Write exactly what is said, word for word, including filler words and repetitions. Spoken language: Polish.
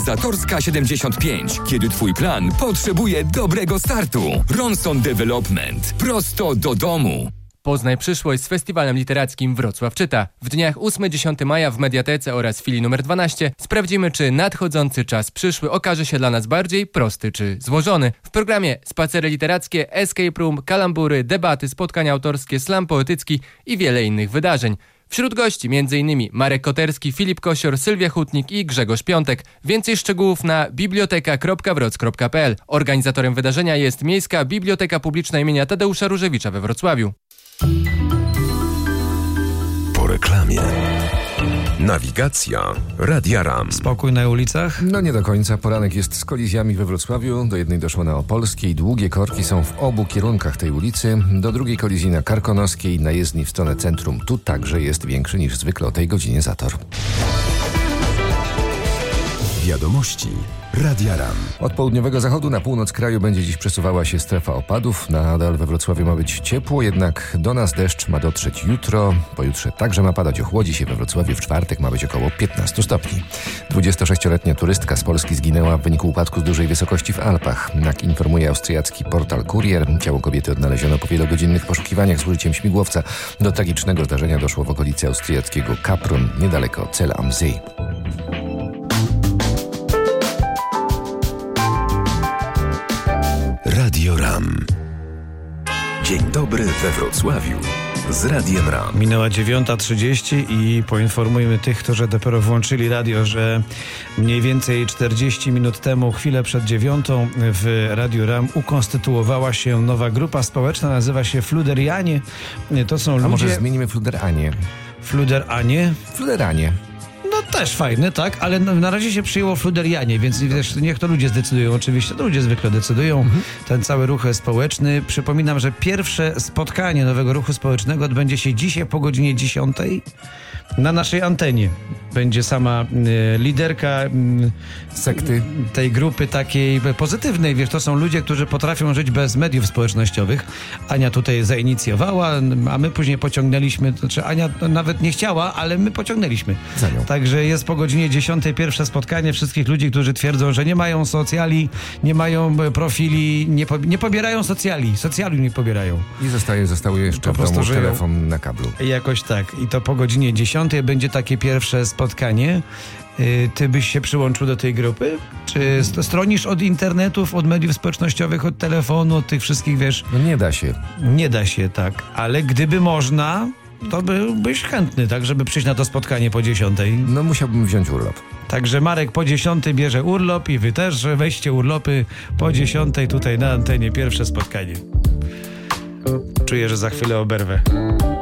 Zatorska siedemdziesiąt pięć. Kiedy twój plan potrzebuje dobrego startu. Ronson Development. Prosto do domu. Poznaj przyszłość z Festiwalem Literackim Wrocław Czyta. W dniach ósmego do dziesiątego maja w Mediatece oraz filii numer dwanaście sprawdzimy, czy nadchodzący czas przyszły okaże się dla nas bardziej prosty czy złożony. W programie spacery literackie, escape room, kalambury, debaty, spotkania autorskie, slam poetycki i wiele innych wydarzeń. Wśród gości m.in. Marek Koterski, Filip Kosior, Sylwia Hutnik i Grzegorz Piątek. Więcej szczegółów na biblioteka kropka wroc kropka p l. Organizatorem wydarzenia jest Miejska Biblioteka Publiczna imienia Tadeusza Różewicza we Wrocławiu. Po reklamie. Nawigacja Radia RAM. Spokój na ulicach? No nie do końca. Poranek jest z kolizjami we Wrocławiu. Do jednej doszło na Opolskiej. Długie korki są w obu kierunkach tej ulicy. Do drugiej kolizji na Karkonoskiej. Na jezdni w stronę centrum. Tu także jest większy niż zwykle o tej godzinie zator. Wiadomości Radia RAM. Od południowego zachodu na północ kraju będzie dziś przesuwała się strefa opadów. Nadal we Wrocławiu ma być ciepło, jednak do nas deszcz ma dotrzeć jutro. Pojutrze także ma padać, ochłodzi się we Wrocławiu. W czwartek ma być około piętnaście stopni. dwudziestosześcioletnia turystka z Polski zginęła w wyniku upadku z dużej wysokości w Alpach. Jak informuje austriacki portal Kurier, ciało kobiety odnaleziono po wielogodzinnych poszukiwaniach z użyciem śmigłowca. Do tragicznego zdarzenia doszło w okolicy austriackiego Kaprun, niedaleko Zell am See. Radio RAM. Dzień dobry we Wrocławiu z Radiem RAM. Minęła dziewiąta trzydzieści i poinformujmy tych, którzy dopiero włączyli radio, że mniej więcej czterdzieści minut temu, chwilę przed dziewiątą w Radiu RAM ukonstytuowała się nowa grupa społeczna, nazywa się Fluderianie. To są ludzie... A może zmienimy Fluderanie? Fluderanie? Fluderanie. No też fajne, tak, ale no, na razie się przyjęło Fluderianie, więc wiesz, niech to ludzie zdecydują. Oczywiście to ludzie zwykle decydują. Mhm. Ten cały ruch społeczny. Przypominam, że pierwsze spotkanie nowego ruchu społecznego odbędzie się dzisiaj po godzinie dziesiątej na naszej antenie. Będzie sama y, liderka y, sekty tej grupy takiej pozytywnej. Wiesz, to są ludzie, którzy potrafią żyć bez mediów społecznościowych. Ania tutaj zainicjowała, a my później pociągnęliśmy. Znaczy Ania nawet nie chciała, ale my pociągnęliśmy. Za nią. Także jest po godzinie dziesiątej pierwsze spotkanie wszystkich ludzi, którzy twierdzą, że nie mają socjali, nie mają profili, nie, po, nie pobierają socjali. Socjali nie pobierają. I zostaje, zostały jeszcze w domu żyją. Telefon na kablu. Jakoś tak. I to po godzinie dziesiątej będzie takie pierwsze spotkanie. Ty byś się przyłączył do tej grupy? Czy stronisz od internetów, od mediów społecznościowych, od telefonu, od tych wszystkich, wiesz? No nie da się. Nie da się, tak. Ale gdyby można, to byłbyś chętny, tak, żeby przyjść na to spotkanie po dziesiątej. No musiałbym wziąć urlop. Także Marek po dziesiątej bierze urlop i wy też weźcie urlopy po dziesiątej tutaj na antenie. Pierwsze spotkanie. Czuję, że za chwilę oberwę.